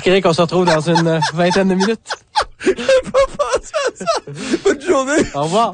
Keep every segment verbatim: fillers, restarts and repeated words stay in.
Kirick, on se retrouve dans une vingtaine de minutes. J'ai pas pensé à ça. Bonne journée. Au revoir.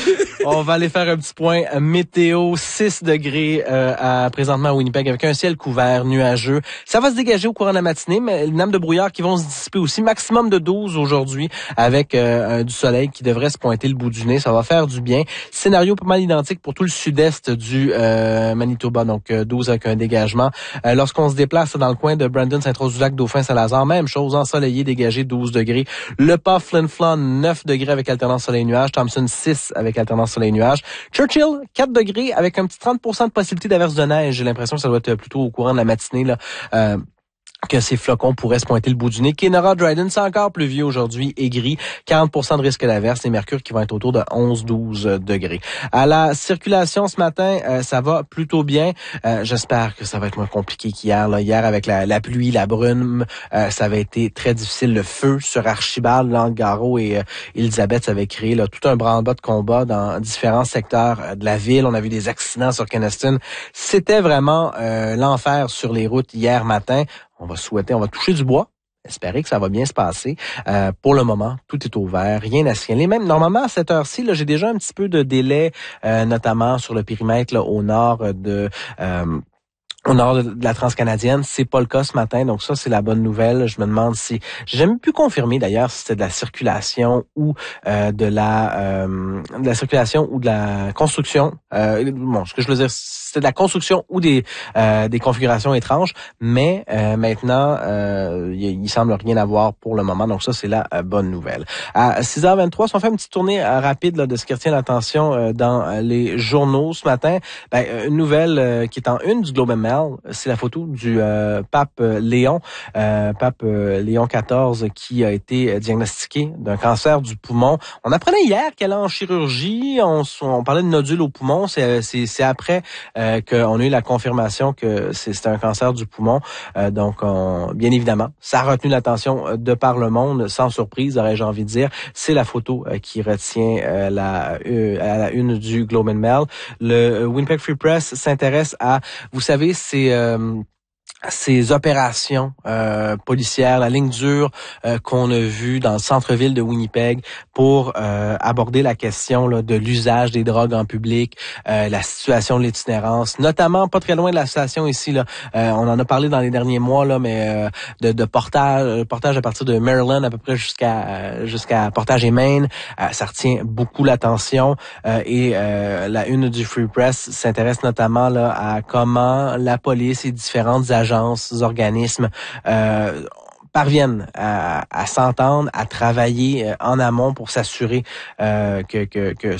On va aller faire un petit point météo. six degrés euh, à présentement à Winnipeg avec un ciel couvert, nuageux. Ça va se dégager au courant de la matinée, mais les nappes de brouillard qui vont se dissiper aussi. Maximum de douze aujourd'hui avec euh, du soleil qui devrait se pointer le bout du nez. Ça va faire du bien. Scénario pas mal identique pour tout le sud-est du euh, Manitoba, donc euh, douze avec un dégagement. Euh, lorsqu'on se déplace dans le coin de Brandon, Saint-Rose-du-Lac, Dauphin, Saint-Lazare, même chose, ensoleillé, dégagé, douze degrés. Le Pas, Flin Flon, neuf degrés avec alternance soleil-nuage. Thompson, six avec alternance soleil-nuage. Churchill, quatre degrés avec un petit trente pour cent de possibilité d'averse de neige. J'ai l'impression que ça doit être plutôt au courant de la matinée, là. Euh, que ces flocons pourraient se pointer le bout du nez. Kenora, Dryden, c'est encore pluvieux aujourd'hui et gris. quarante pour cent de risque d'averse. Les mercures qui vont être autour de onze douze degrés. À la circulation ce matin, euh, ça va plutôt bien. Euh, j'espère que ça va être moins compliqué qu'hier. Là. Hier, avec la, la pluie, la brume, euh, ça avait été très difficile. Le feu sur Archibald, Langaro et euh, Elisabeth, ça avait créé là, tout un branle-bas de combat dans différents secteurs euh, de la ville. On a vu des accidents sur Kenaston. C'était vraiment euh, l'enfer sur les routes hier matin. On va souhaiter, on va toucher du bois, espérer que ça va bien se passer. Euh, pour le moment, tout est ouvert, rien à signaler. Même normalement à cette heure-ci, là, j'ai déjà un petit peu de délai, euh, notamment sur le périmètre là, au nord de. Euh, Au nord de la Transcanadienne, c'est pas le cas ce matin, donc ça c'est la bonne nouvelle. Je me demande si j'ai jamais pu confirmer d'ailleurs si c'était de la circulation ou euh, de la euh, de la circulation ou de la construction. Euh, bon, ce que je veux dire, c'était de la construction ou des euh, des configurations étranges, mais euh, maintenant euh, il, il semble rien avoir pour le moment, donc ça c'est la euh, bonne nouvelle. À six heures vingt-trois, si on fait une petite tournée euh, rapide là, de ce qui retient l'attention euh, dans euh, les journaux ce matin, ben, une nouvelle euh, qui est en une du Globe and Mail. C'est la photo du euh, pape Léon, euh, pape euh, Léon quatorze, qui a été diagnostiqué d'un cancer du poumon. On apprenait hier qu'elle est en chirurgie. On, on parlait de nodules au poumon. C'est, c'est, c'est après euh, qu'on a eu la confirmation que c'est, c'était un cancer du poumon. Euh, donc, on, bien évidemment, ça a retenu l'attention de par le monde, sans surprise, aurais-je envie de dire. C'est la photo euh, qui retient euh, la, euh, à la une du Globe and Mail. Le Winnipeg Free Press s'intéresse à, vous savez, c'est Euh, ces opérations euh, policières, la ligne dure euh, qu'on a vue dans le centre-ville de Winnipeg pour euh, aborder la question là, de l'usage des drogues en public, euh, la situation de l'itinérance, notamment pas très loin de la station ici. Là, euh, on en a parlé dans les derniers mois, là, mais euh, de, de portage, portage à partir de Maryland à peu près jusqu'à euh, jusqu'à Portage et Maine, euh, ça retient beaucoup l'attention euh, et euh, la une du Free Press s'intéresse notamment là à comment la police et différentes agences organismes euh, parviennent à, à s'entendre, à travailler euh, en amont pour s'assurer euh, que, que, que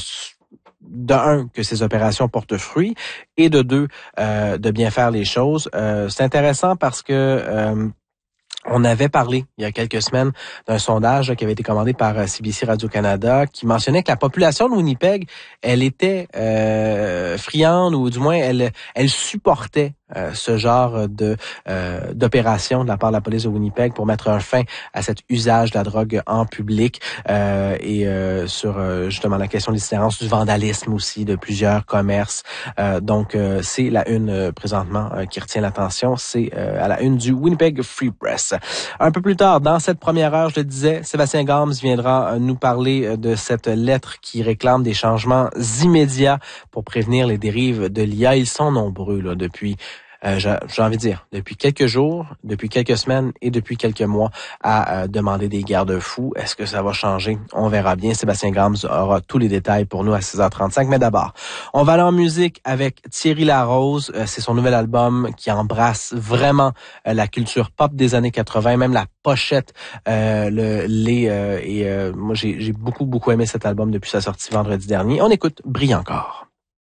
de un, que ces opérations portent fruit et de deux, euh, de bien faire les choses. Euh, c'est intéressant parce que euh, on avait parlé il y a quelques semaines d'un sondage là, qui avait été commandé par C B C Radio-Canada qui mentionnait que la population de Winnipeg, elle était euh, friande ou du moins elle, elle supportait Euh, ce genre de euh, d'opération de la part de la police de Winnipeg pour mettre un fin à cet usage de la drogue en public euh, et euh, sur euh, justement la question de l'itinérance, du vandalisme aussi de plusieurs commerces. Euh, donc euh, c'est la une euh, présentement euh, qui retient l'attention, c'est euh, à la une du Winnipeg Free Press. Un peu plus tard dans cette première heure, je le disais, Sébastien Gams viendra euh, nous parler euh, de cette lettre qui réclame des changements immédiats pour prévenir les dérives de l'I A. Ils sont nombreux là depuis Euh, j'ai, j'ai envie de dire, depuis quelques jours, depuis quelques semaines et depuis quelques mois à euh, demander des garde-fous. Est-ce que ça va changer? On verra bien. Sébastien Gams aura tous les détails pour nous à six heures trente-cinq. Mais d'abord, on va aller en musique avec Thierry Larose. Euh, c'est son nouvel album qui embrasse vraiment euh, la culture pop des années quatre-vingts, même la pochette, euh, le les euh, et euh, moi j'ai, j'ai beaucoup beaucoup aimé cet album depuis sa sortie vendredi dernier. On écoute Brille encore.